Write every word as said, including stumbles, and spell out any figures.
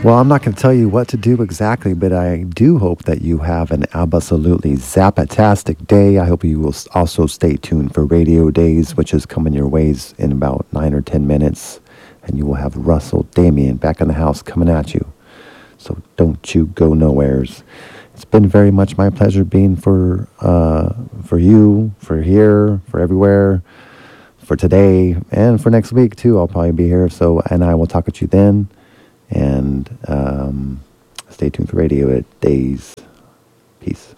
Well, I'm not going to tell you what to do exactly, but I do hope that you have an absolutely zapatastic day. I hope you will also stay tuned for Radio Days, which is coming your ways in about nine or ten minutes. And you will have Russell Damien back in the house coming at you. So don't you go nowheres. It's been very much my pleasure being for uh, for you, for here, for everywhere, for today, and for next week too. I'll probably be here. So, and I will talk with you then. And um, stay tuned for Radio Days. Peace.